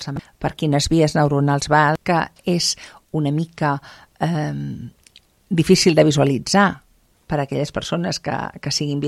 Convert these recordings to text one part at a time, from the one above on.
per quines vies neuronals va, que és una mica difícil de visualitzar per a aquelles persones que siguin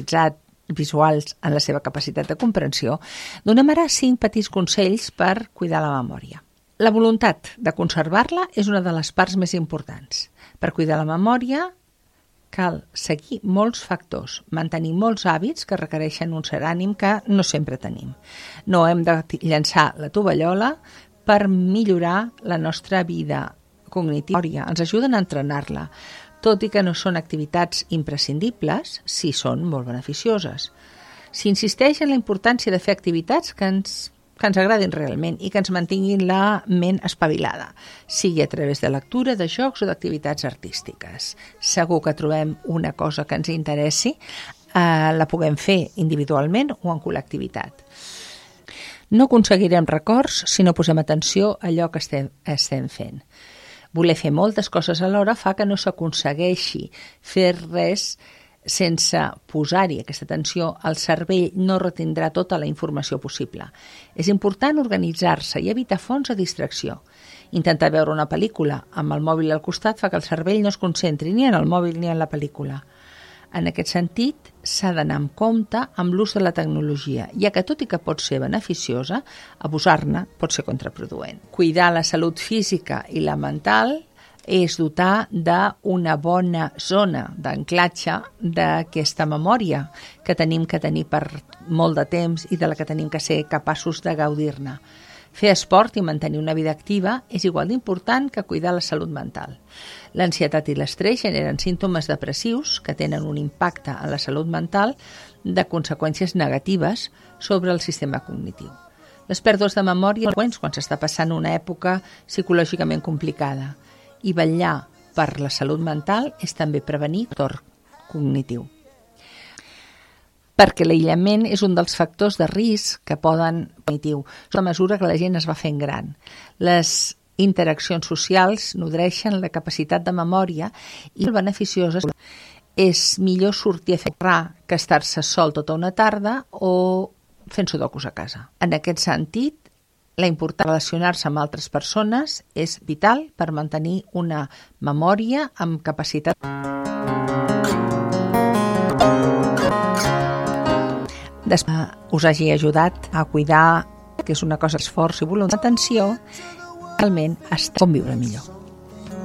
visuals en la seva capacitat de comprensió, donem ara 5 petits consells per cuidar la memòria. La voluntat de conservar-la és una de les parts més importants. Per cuidar la memòria cal seguir molts factors, mantenir molts hàbits que requereixen un cert ànim que no sempre tenim. No hem de llançar la tovallola per millorar la nostra vida cognitiva. Ens ajuden a entrenar-la, tot i que no són activitats imprescindibles, sí són molt beneficioses. S'insisteix en la importància de fer activitats que ens agradin realment i que ens mantinguin la ment espavilada, sigui a través de lectura, de jocs o d'activitats artístiques. Segur que trobem una cosa que ens interessi, la puguem fer individualment o en col·lectivitat. No aconseguirem records si no posem atenció a allò que estem fent. Voler fer moltes coses alhora fa que no s'aconsegueixi fer res sense posar-hi aquesta atenció. El cervell no retindrà tota la informació possible. És important organitzar-se i evitar fonts de distracció. Intentar veure una pel·lícula amb el mòbil al costat fa que el cervell no es concentri ni en el mòbil ni en la pel·lícula. En aquest sentit, s'ha d'anar amb compte amb l'ús de la tecnologia, ja que tot i que pot ser beneficiosa, abusar-ne pot ser contraproduent. Cuidar la salut física i la mental és dotar d'una bona zona d'anclatge d'aquesta memòria que tenim que tenir per molt de temps i de la que tenim que ser capaços de gaudir-ne. Fer esport i mantenir una vida activa és igual d'important que cuidar la salut mental. L'ansietat i l'estrès generen símptomes depressius que tenen un impacte en la salut mental de conseqüències negatives sobre el sistema cognitiu. Les pèrdues de memòria quan s'està passant una època psicològicament complicada. I vetllar per la salut mental és també prevenir el torn cognitiu. Perquè l'aïllament és un dels factors de risc que poden cognitiu, a mesura que la gent es va fent gran. Les interaccions socials nodreixen la capacitat de memòria i el beneficiós és millor sortir a fer que estar-se sol tota una tarda o fent sudokus a casa. En aquest sentit, la importància de relacionar-se amb altres persones és vital per mantenir una memòria amb capacitat. Us hagi ajudat a cuidar, que és una cosa esforç i voluntat d'atenció, realment conviure millor.